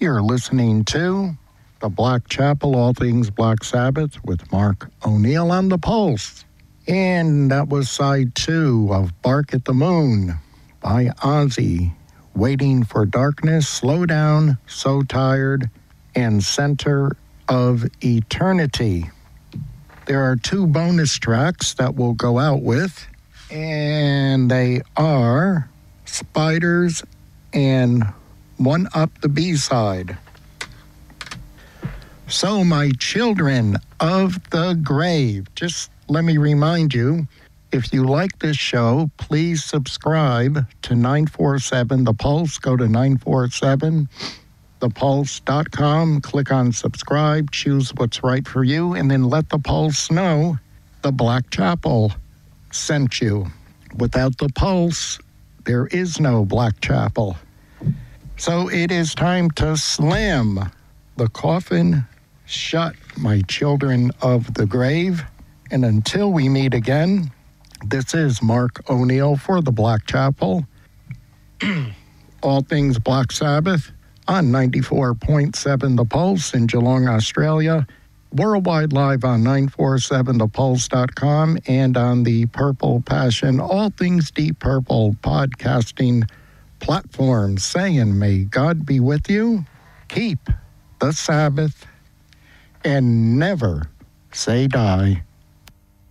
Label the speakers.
Speaker 1: You're listening to the Black Chapel, All Things Black Sabbath with Mark O'Neill on the Pulse. And that was side 2 of Bark at the Moon by Ozzy. Waiting for Darkness, Slow Down, So Tired, and Center of Eternity. There are 2 bonus tracks that we'll go out with, and they are Spiders and One Up the B-Side. So, my children of the grave, just let me remind you, if you like this show, please subscribe to 947 The Pulse. Go to 947thepulse.com, click on subscribe, choose what's right for you, and then let the Pulse know the Black Chapel sent you. Without the Pulse, there is no Black Chapel. So it is time to slam the coffin shut, my children of the grave. And until we meet again, this is Mark O'Neill for the Black Chapel. All Things Black Sabbath on 94.7 The Pulse in Geelong, Australia. Worldwide live on 947thepulse.com and on the Purple Passion, All Things Deep Purple podcasting platform, saying, may God be with you, keep the Sabbath, and never say die.